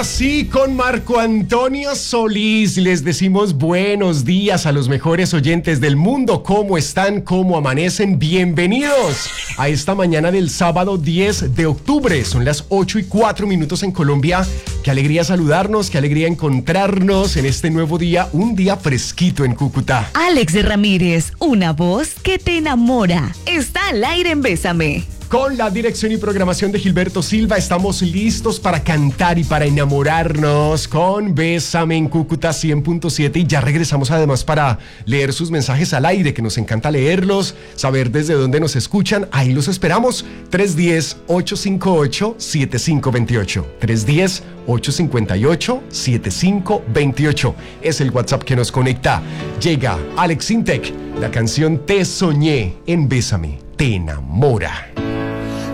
Sí, con Marco Antonio Solís les decimos buenos días a los mejores oyentes del mundo. ¿Cómo están? ¿Cómo amanecen? Bienvenidos a esta mañana del sábado 10 de octubre. Son las 8:04 en Colombia. Qué alegría saludarnos, qué alegría encontrarnos en este nuevo día, un día fresquito en Cúcuta. Alex Ramírez, una voz que te enamora. Está al aire en Bésame. Con la dirección y programación de Gilberto Silva estamos listos para cantar y para enamorarnos con Bésame en Cúcuta 100.7 y ya regresamos además para leer sus mensajes al aire, que nos encanta leerlos, saber desde dónde nos escuchan. Ahí los esperamos. 310-858-7528. 310-858-7528 es el WhatsApp que nos conecta. Llega Alex Intec, la canción Te Soñé en Bésame, te enamora.